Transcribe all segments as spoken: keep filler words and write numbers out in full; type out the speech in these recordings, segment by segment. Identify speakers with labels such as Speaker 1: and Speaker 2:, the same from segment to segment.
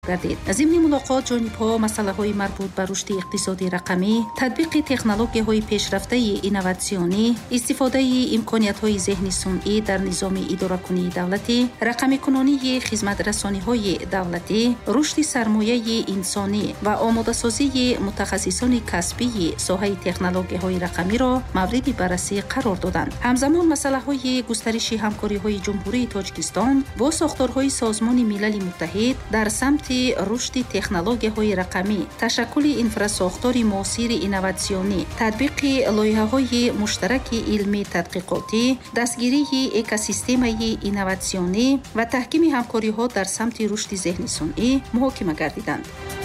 Speaker 1: گردید. از این ملاقات جانب‌ها مسائل مربوط به رشد اقتصادی رقمی، تطبیق تکنولوژی‌های پیشرفته اینوواسیونی، استفاده امکانات‌های ذهن صنعی در نظام اداره‌کنی دولتی، رقمی کنونی خدمات رسانی‌های دولتی، رشد سرمایه انسانی و آماده‌سازی متخصصان کسبی ساحه تکنولوژی‌های رقمی را مورد بررسی قرار دادند. همزمان مسائل‌های گسترش همکاری‌های جمهوری تاجیکستان با ساختارهای سازمان ملل متحد در سمت رشد تکنولوژی‌های رقمی، تشکل انفراستراکچور معاصر اینوواسیونی، تطبیق لایحه‌های مشترک علمی تحقیقاتی، دستگیری اکوسیستم اینوواسیونی و تحکیم همکاری‌ها در سمت رشد ذهن صنعی محاکمه گردیدند.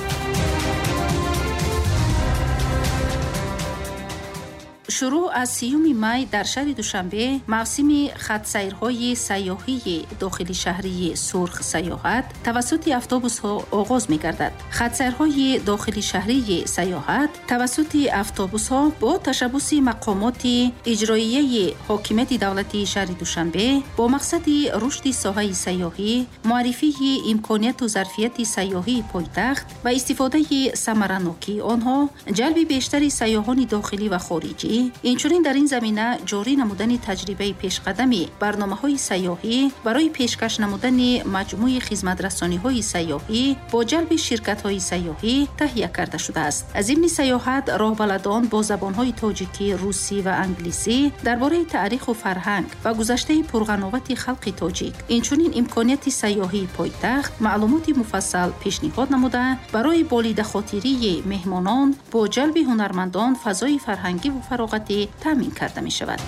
Speaker 1: شروع از سیوم می در شهر دوشنبه موسم خط‌سیرهای سیاحی داخلی شهری سرخ سیاحت توسط اتوبوس ها آغاز می گردد. خط‌سیرهای داخلی شهری سیاحت توسط اتوبوس ها با تشبث مقامات اجرایی حاکمیت دولتی شهر دوشنبه با مقصد رشد ساحه سیاحی، معرفی امکانات و ظرفیت سیاحی پایتخت و استفاده ثمره‌ناک آنها، جلب بیشتر سیاحان داخلی و خارجی، اینچنین در این زمینه جاری نمودن تجربه پیشقدمی برنامه‌های سیاحی برای پیشکش نمودن مجموعه خدمات رسانی‌های سیاحی با جلب شرکت‌های سیاحی تهیه کرده شده است. از این سیاحت راهبلدان با زبان‌های تاجیکی، روسی و انگلیسی درباره تاریخ و فرهنگ و گذشته پرغناوت خلق تاجیک، اینچنین امکانات سیاحی پایتخت معلومات مفصل پیشنهاد نموده برای بالید خاطری مهمانان با جلب هنرمندان فضای فرهنگی و فراغتی تامین کرده می شود.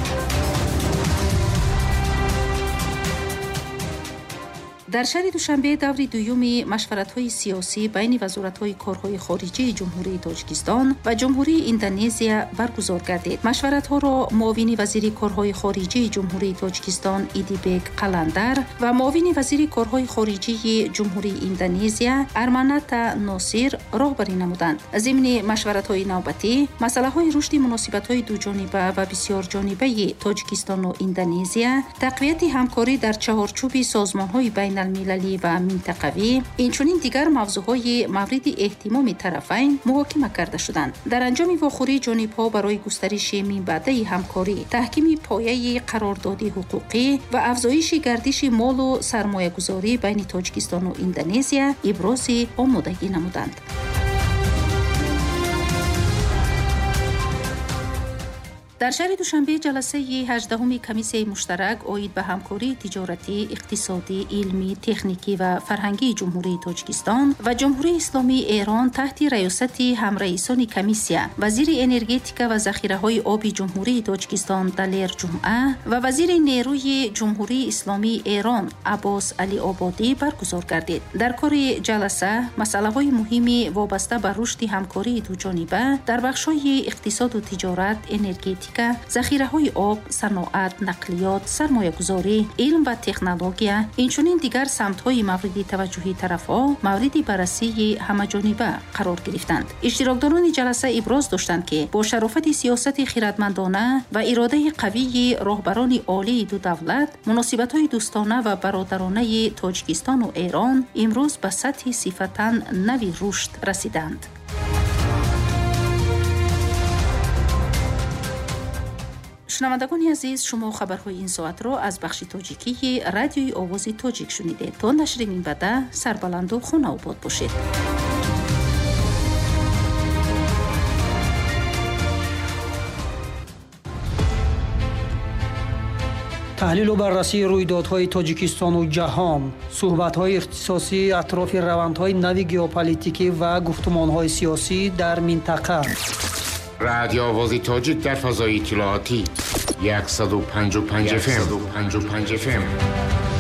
Speaker 1: در شهر دوشنبه دور دوم مشورت‌های سیاسی بین وزارت‌های کارهای خارجی جمهوری تاجیکستان و جمهوری اندونزیا برگزار گردید. مشورت‌ها را معاون وزیر کارهای خارجی جمهوری تاجیکستان ایدیبک قلندر و معاون وزیر کارهای خارجی جمهوری اندونزیا ارمانت ناصر راهبری نمودند. ضمن مشورت‌های نوبتی، مسائل‌های رشد مناسبت‌های دوجانبه و بسیار جانبه تاجیکستان و اندونزیا، تقویت همکاری در چهارچوب سازمان‌های بین المللی و منطقوی، اینچنین دیگر موضوعهای مورد اهتمام طرفین محاکمه کرده شدند. در انجام واخوری جانب‌ها برای گسترش منبع‌های همکاری، تحکیم پایه قرارداد حقوقی و افزایش گردش مال و سرمایه‌گذاری بین تاجیکستان و اندونزیا ابراز آمادگی نمودند. در شهر دوشنبه جلسه هجدهم کمیسیون مشترک عاید به همکاری تجارتی، اقتصادی، علمی، تکنیکی و فرهنگی جمهوری تاجیکستان و جمهوری اسلامی ایران تحت ریاست همرئیسان کمیسیون، وزیر انرژتیک و ذخیره‌های آبی جمهوری تاجیکستان دلیر جمعه و وزیر نیروی جمهوری اسلامی ایران عباس علی آبادی برگزار گردید. در کار جلسه مسائل‌های مهمی وابسته به رشد همکاری دوجانبه در بخش‌های اقتصاد و تجارت، انرژتیک، ذخیره‌های آب، صنعت، نقلیات، سرمایه‌گذاری، علم و تکنولوژی، اینچنین دیگر سمت‌های مورد توجه طرف‌ها مورد بررسی همه‌جانبه قرار گرفتند. اشتراکداران جلسه ابراز داشتند که با شرافت سیاست خردمندانه و اراده قوی راهبران عالی دو دولت، مناسبت‌های دوستانه و برادرانه تاجیکستان و ایران امروز به سطح صفتاً نوی رشد رسیدند. شنوندگان عزیز، شما خبرهای این ساعت را از بخش تاجیکی رادیوی آواز تاجیک شنیدید. تا نشر این بعد سربلند و خانه آباد باشید.
Speaker 2: تحلیل و بررسی رویدادهای تاجیکستان و جهان، صحبت‌های اختصاصی اطراف روندهای نوی ژئوپلیتیکی و گفتمان‌های سیاسی در منطقه.
Speaker 3: رادیو آواز تاجیک در فضای اطلاعاتی صد و پنجاه و پنج اف ام